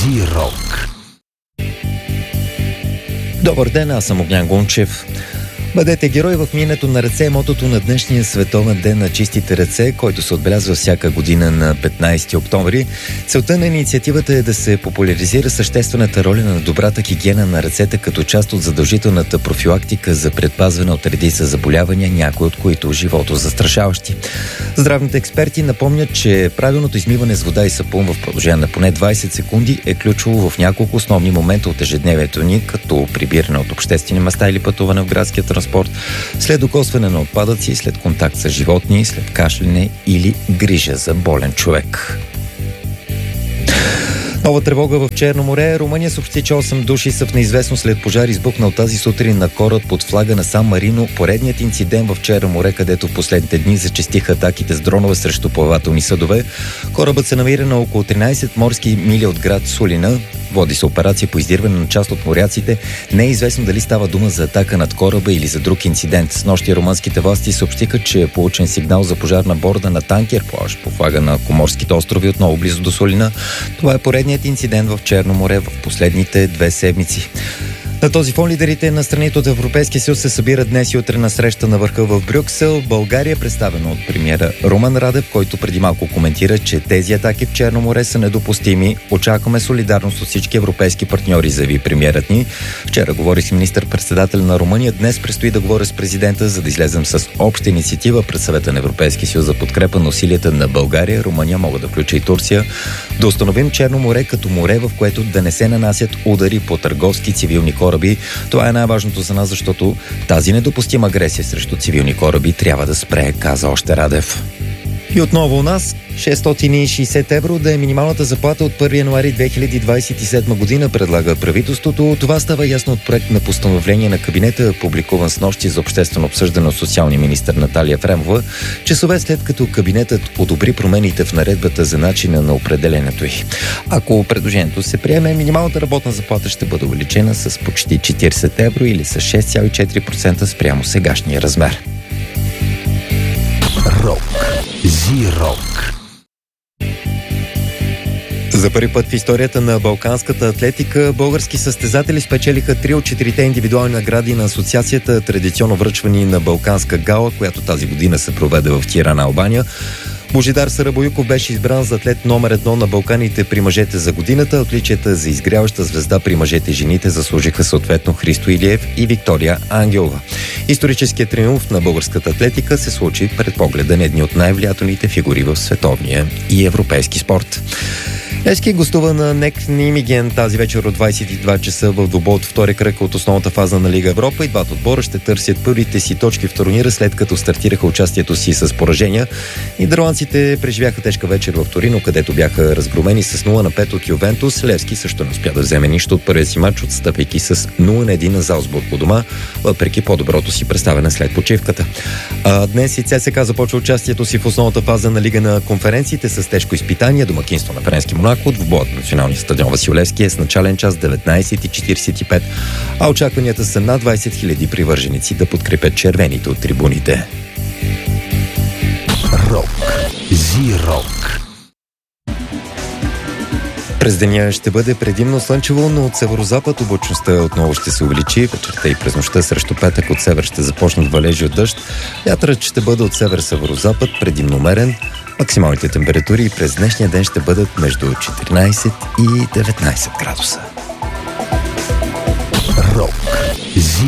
Зи-рок. Добър ден, аз съм Огнян Гунчев. Бъдете герой в минето на ръце е мотото на днешния световен ден на чистите ръце, който се отбелязва всяка година на 15 октомври. Целта на инициативата е да се популяризира съществената роля на добрата хигиена на ръцете като част от задължителната профилактика за предпазване от редица заболявания, някои от които живото застрашаващи. Здравните експерти напомнят, че правилното измиване с вода и сапун в продължение на поне 20 секунди е ключово в няколко основни момента от ежедневието ни, като прибиране от обществени места или пътуване в градския транспорт, след докосване на отпадъци, след контакт с животни, след кашляне или грижа за болен човек. Нова тревога в Черно море. Румъния съобщи, че 8 души са в неизвестност след пожар, избухнал тази сутрин на кораб под флага на Сан Марино. Поредният инцидент в Черно море, където в последните дни зачестиха атаките с дронове срещу плавателни съдове. Корабът се намира на около 13 морски мили от град Сулина. Води се операция по издирване на част от моряците. Не е известно дали става дума за атака над кораба или за друг инцидент. Снощи румънските власти съобщиха, че е получен сигнал за пожар на борда на танкер, плаващ по флага на Коморските острови, отново близо до Сулина. Това е поредният инцидент в Черно море в последните 2 седмици. На този фон лидерите на страните от Европейския съюз се събират днес и утре на среща на върха в Брюксел. България, представена от премиера Румен Радев, който преди малко коментира, че тези атаки в Черно море са недопустими. Очакваме солидарност от всички европейски партньори, заяви премиерът ни. Вчера говори с министър-председател на Румъния. Днес предстои да говоря с президента, за да излезем с обща инициатива пред Съвета на Европейския съюз за подкрепа на усилията на България. Румъния могат да включи и Турция. Да установим Черно море като море, в което да не се нанасят удари по търговски цивилни кораби. Това е най-важното за нас, защото тази недопустима агресия срещу цивилни кораби трябва да спре, каза още Радев. И отново у нас 660 евро да е минималната заплата от 1 януари 2027 година, предлага правителството. Това става ясно от проект на постановление на кабинета, публикуван снощи за обществено обсъждане от социалния министър Наталия Фремова, часове след като кабинетът одобри промените в наредбата за начина на определенето й. Ако предложението се приеме, минималната работна заплата ще бъде увеличена с почти 40 евро или с 6,4% спрямо сегашния размер. Рок. Зи-рок. За първи път в историята на балканската атлетика български състезатели спечелиха 3 от 4 индивидуални награди на асоциацията, традиционно връчвани на Балканска гала, която тази година се проведе в Тирана, Албания. Божидар Сарабоюков беше избран за атлет номер 1 на Балканите при мъжете за годината. Отличията за изгряваща звезда при мъжете и жените заслужиха съответно Христо Илиев и Виктория Ангелова. Историческият триумф на българската атлетика се случи пред погледа на едни от най-влиятелните фигури в световния и европейски спорт. Левски гостува на НЕК Нимиген тази вечер от 22 часа в двубой от втори кръг от основната фаза на Лига Европа. И двата отбора ще търсят първите си точки в турнира, след като стартираха участието си с поражения. Нидерландците преживяха тежка вечер в Торино, където бяха разгромени с 0-5 от Ювентус. Левски също не успя да вземе нищо от първия си матч, отстъпвайки с 0-1 на Залцбург у дома, въпреки по-доброто си представяне след почивката. Днес и ЦСКА започва участието си в основната фаза на Лига на конференциите с тежко изпитание. Домакинство на френски Монако от двубоят на националния стадион Васил Левски е с начален час 19:45, а очакванията са над 20 000 привърженици да подкрепят червените от трибуните. Рок. Зи-рок. През деня ще бъде предимно слънчево, но от северозапад облачността отново ще се увеличи. Вечерта и през нощта срещу петък от север ще започнат валежи от дъжд. Вятърът ще бъде от север-северозапад, предимно умерен. Максималните температури през днешния ден ще бъдат между 14 и 19 градуса.